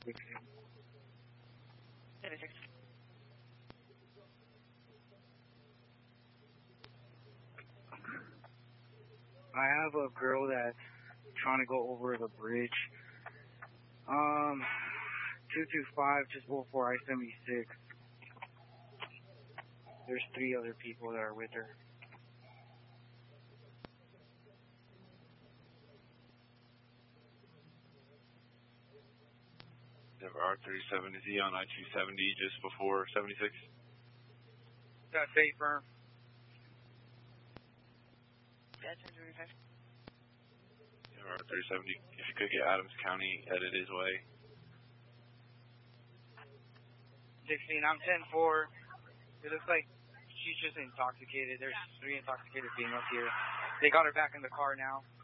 76. I have a girl that's trying to go over the bridge. 225, just before I-76. There's 3 other people that are with her. Denver R37, is he on I-270 just before 76? That's a firm. That's 135. Denver R37, if you could get Adams County headed his way. 16, I'm 10-4. It looks like she's just intoxicated. There's 3 intoxicated females here. They got her back in the car now.